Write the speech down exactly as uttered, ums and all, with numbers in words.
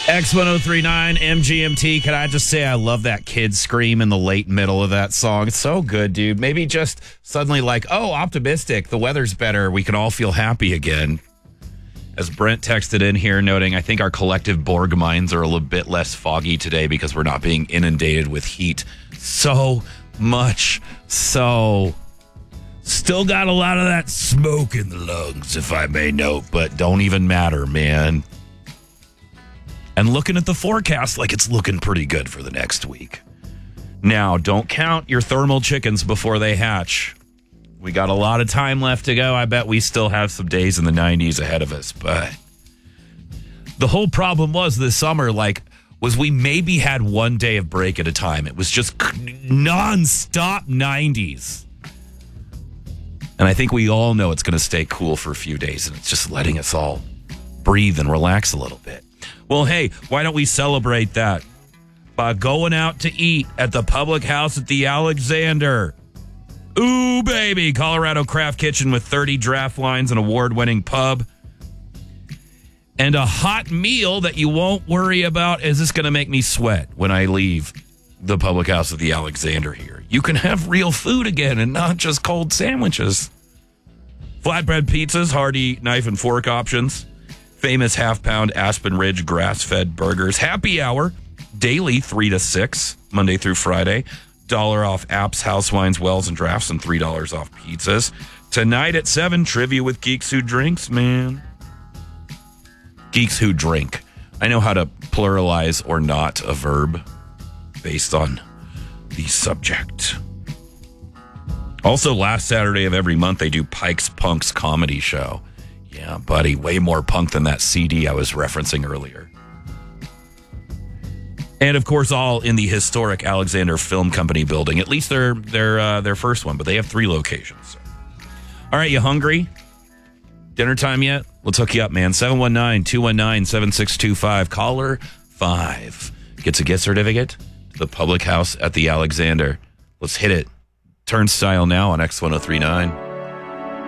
X ten thirty-nine M G M T. Can I just say I love that kid scream in the late middle of that song. It's so good, dude. Maybe just suddenly like, oh, optimistic. The weather's better. We can all feel happy again. As Brent texted in here noting, I think our collective Borg minds are a little bit less foggy today because we're not being inundated with heat so much. So still got a lot of that smoke in the lungs, if I may note, but don't even matter, man. And looking at the forecast like it's looking pretty good for the next week. Now, don't count your thermal chickens before they hatch. We got a lot of time left to go. I bet we still have some days in the nineties ahead of us. But the whole problem was this summer, like, was we maybe had one day of break at a time. It was just nonstop nineties. And I think we all know it's going to stay cool for a few days. And it's just letting us all breathe and relax a little bit. Well, hey, why don't we celebrate that by going out to eat at the Public House at the Alexander? Ooh, baby, Colorado Craft Kitchen with thirty draft wines, an award-winning pub, and a hot meal that you won't worry about. Is this going to make me sweat when I leave the Public House at the Alexander here? You can have real food again and not just cold sandwiches. Flatbread pizzas, hearty knife and fork options. Famous half-pound Aspen Ridge grass-fed burgers. Happy hour, daily three to six, Monday through Friday. Dollar off apps, house wines, wells, and drafts, and three dollars off pizzas. Tonight at seven, trivia with Geeks Who Drinks, man. Geeks Who Drink. I know how to pluralize or not a verb based on the subject. Also, last Saturday of every month, they do Pike's Punks comedy show. Yeah, buddy, way more punk than that C D I was referencing earlier. And, of course, all in the historic Alexander Film Company building. At least their their uh, their first one, but they have three locations. So. All right, you hungry? Dinner time yet? Let's hook you up, man. seven one nine, two one nine, seven six two five. Caller five gets a gift certificate to the Public House at the Alexander. Let's hit it. Turnstile now on X ten thirty-nine.